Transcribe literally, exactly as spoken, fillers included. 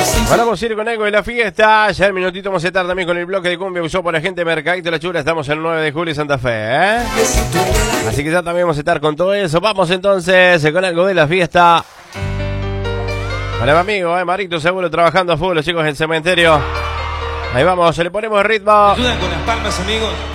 Ahora vamos a ir con algo de la fiesta. Ya en minutito vamos a estar también con el bloque de cumbia usado por la gente de Mercadito La Chula. Estamos el nueve de julio en Santa Fe, ¿eh? Así que ya también vamos a estar con todo eso. Vamos entonces con algo de la fiesta. Para mi amigo, ¿eh? Marito seguro trabajando a full, los chicos del cementerio. Ahí vamos, le ponemos el ritmo. ¿Me ayudan con las palmas, amigos?